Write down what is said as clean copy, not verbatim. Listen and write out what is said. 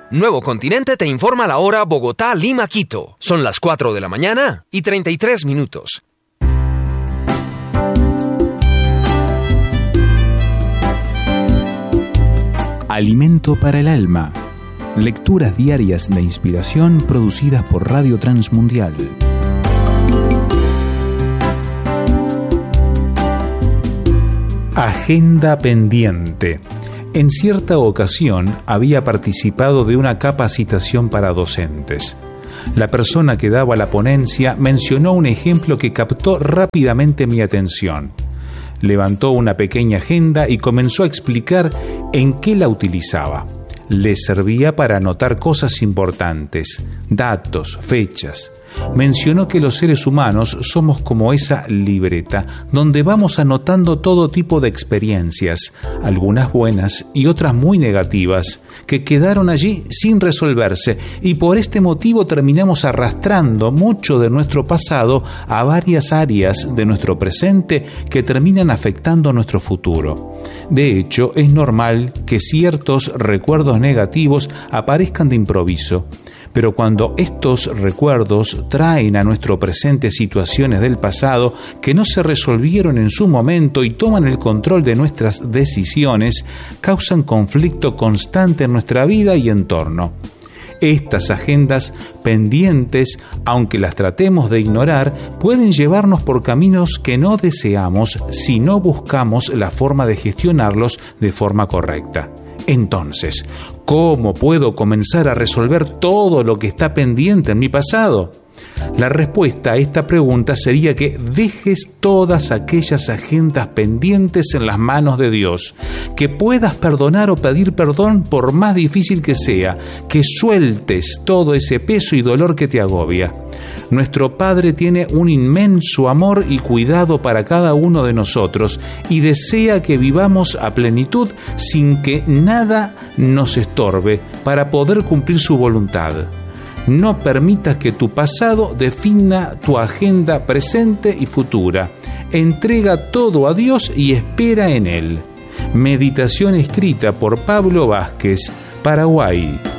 Nuevo Continente te informa la hora Bogotá, Lima, Quito. Son las 4 de la mañana y 33 minutos. Alimento para el alma. Lecturas diarias de inspiración producidas por Radio Transmundial. Agenda pendiente. En cierta ocasión había participado de una capacitación para docentes. La persona que daba la ponencia mencionó un ejemplo que captó rápidamente mi atención. Levantó una pequeña agenda y comenzó a explicar en qué la utilizaba. Le servía para anotar cosas importantes, datos, fechas. Mencionó que los seres humanos somos como esa libreta donde vamos anotando todo tipo de experiencias, algunas buenas y otras muy negativas, que quedaron allí sin resolverse, y por este motivo terminamos arrastrando mucho de nuestro pasado a varias áreas de nuestro presente que terminan afectando nuestro futuro. De hecho, es normal que ciertos recuerdos negativos aparezcan de improviso. Pero cuando estos recuerdos traen a nuestro presente situaciones del pasado que no se resolvieron en su momento y toman el control de nuestras decisiones, causan conflicto constante en nuestra vida y entorno. Estas agendas pendientes, aunque las tratemos de ignorar, pueden llevarnos por caminos que no deseamos si no buscamos la forma de gestionarlos de forma correcta. Entonces, ¿cómo puedo comenzar a resolver todo lo que está pendiente en mi pasado? La respuesta a esta pregunta sería que dejes todas aquellas agendas pendientes en las manos de Dios, que puedas perdonar o pedir perdón por más difícil que sea, que sueltes todo ese peso y dolor que te agobia. Nuestro Padre tiene un inmenso amor y cuidado para cada uno de nosotros y desea que vivamos a plenitud sin que nada nos estorbe para poder cumplir su voluntad. No permitas que tu pasado defina tu agenda presente y futura. Entrega todo a Dios y espera en Él. Meditación escrita por Pablo Vázquez, Paraguay.